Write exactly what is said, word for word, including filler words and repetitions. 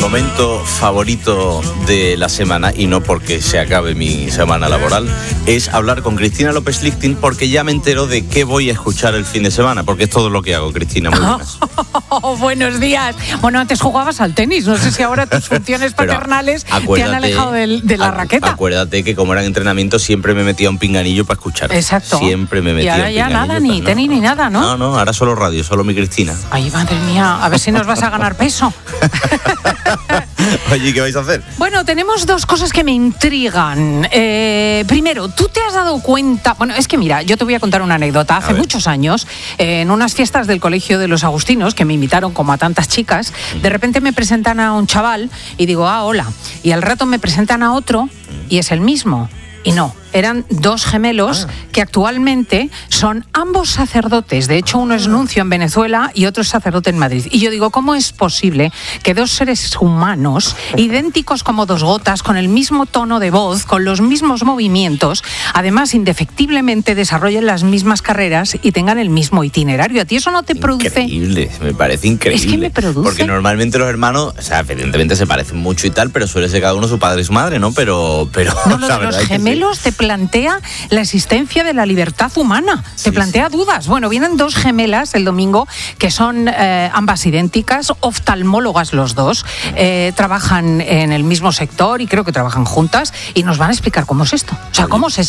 momento favorito de la semana, y no porque se acabe mi semana laboral, es hablar con Cristina López Lichting, porque ya me entero de qué voy a escuchar el fin de semana, porque es todo lo que hago, Cristina. Muy buenas. Oh, buenos días. Bueno, antes jugabas al tenis, no sé si ahora tus funciones paternales te han alejado de, de la acu- raqueta. Acuérdate que como era en entrenamiento siempre me metía un pinganillo para escuchar. Exacto. Siempre me metía y ahora un ya pinganillo nada, pa- ni no, tenis no. ni nada, ¿no? No, no, ahora solo radio, solo mi Cristina. Ay, madre mía, a ver si nos vas a ganar peso. Oye, ¿qué vais a hacer? Bueno, tenemos dos cosas que me intrigan. Eh, primero, ¿tú te has dado cuenta? Bueno, es que mira, yo te voy a contar una anécdota. Hace muchos años, eh, en unas fiestas del Colegio de los Agustinos, que me invitaron como a tantas chicas, de repente me presentan a un chaval y digo, ah, hola. Y al rato me presentan a otro y es el mismo. Y no, eran dos gemelos ah. que actualmente son ambos sacerdotes. De hecho, uno es nuncio en Venezuela y otro es sacerdote en Madrid. Y yo digo, ¿cómo es posible que dos seres humanos, idénticos como dos gotas, con el mismo tono de voz, con los mismos movimientos, además indefectiblemente desarrollen las mismas carreras y tengan el mismo itinerario? ¿A ti eso no te produce? Increíble, me parece increíble. Es que me produce. Porque normalmente los hermanos, o sea, evidentemente se parecen mucho y tal, pero suele ser cada uno su padre y su madre, ¿no? Pero, pero no, lo la de los verdad es que gemelos sí. te plantea la existencia de la libertad humana, Sí, te plantea sí. dudas. Bueno, vienen dos gemelas el domingo que son eh, ambas idénticas, oftalmólogas los dos, eh, trabajan en el mismo sector y creo que trabajan juntas y nos van a explicar cómo es esto. O sea, cómo se